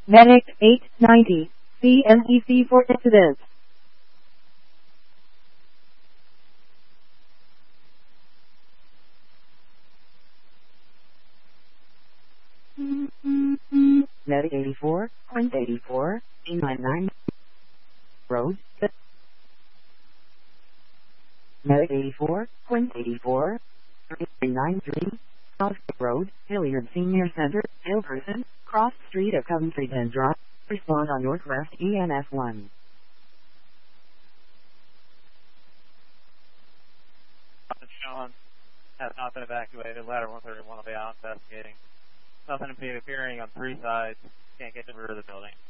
Medic 890. CNEC for incident. Medic 84, Quint 84, E99, Road, Medic 84, Quint 84, 393, South Road, Hilliard Senior Center, Hillperson, Cross Street of Coventry and Drive, respond on Northwest ENF1. Sean has not been evacuated. Ladder 131 will be out investigating. Nothing appearing on three sides. Can't get to the rear of the building.